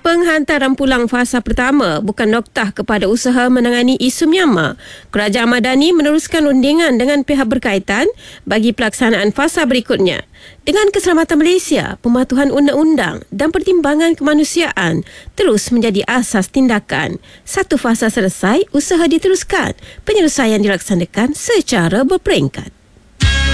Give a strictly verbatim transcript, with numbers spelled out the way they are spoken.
Penghantaran pulang fasa pertama bukan noktah kepada usaha menangani isu Myanmar. Kerajaan Madani meneruskan rundingan dengan pihak berkaitan bagi pelaksanaan fasa berikutnya. Dengan keselamatan Malaysia, pematuhan undang-undang dan pertimbangan kemanusiaan terus menjadi asas tindakan. Satu fasa selesai, usaha diteruskan. Penyelesaian dilaksanakan secara berperingkat.